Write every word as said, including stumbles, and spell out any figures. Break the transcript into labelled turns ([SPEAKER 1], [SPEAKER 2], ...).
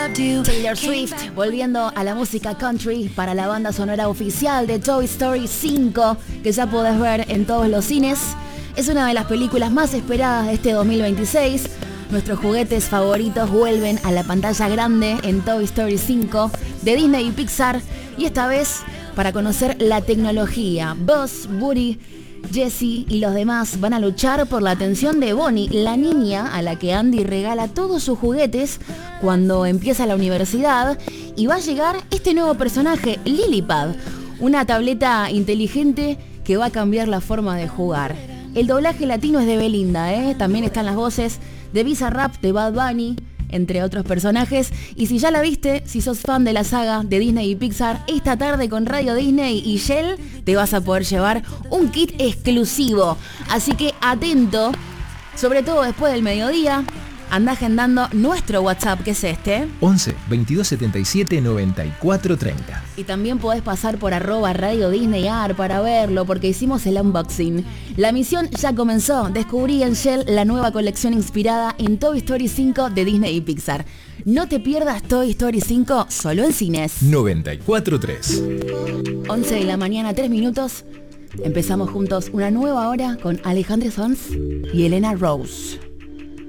[SPEAKER 1] Taylor Swift volviendo a la música country para la banda sonora oficial de Toy Story cinco, que ya podés ver en todos los cines. Es una de las películas más esperadas de este dos mil veintiséis. Nuestros juguetes favoritos vuelven a la pantalla grande en Toy Story cinco de Disney y Pixar, y esta vez para conocer la tecnología. Buzz, Woody, Jessie y los demás van a luchar por la atención de Bonnie, la niña a la que Andy regala todos sus juguetes cuando empieza la universidad, y va a llegar este nuevo personaje, Lilypad, una tableta inteligente que va a cambiar la forma de jugar. El doblaje latino es de Belinda, ¿eh? También están las voces de Bizarrap, de Bad Bunny, entre otros personajes. Y si ya la viste, si sos fan de la saga de Disney y Pixar, esta tarde con Radio Disney y Shell te vas a poder llevar un kit exclusivo. Así que atento, sobre todo después del mediodía, anda agendando nuestro WhatsApp, que es este:
[SPEAKER 2] once, veintidós setenta y siete, noventa y cuatro treinta.
[SPEAKER 1] Y también podés pasar por arroba Radio Disney Ar para verlo, porque hicimos el unboxing. La misión ya comenzó. Descubrí en Shell la nueva colección inspirada en Toy Story cinco de Disney y Pixar. No te pierdas Toy Story cinco solo en cines.
[SPEAKER 2] noventa y cuatro tres.
[SPEAKER 1] once de la mañana, tres minutos. Empezamos juntos una nueva hora con Alejandro Sanz y Elena Rose.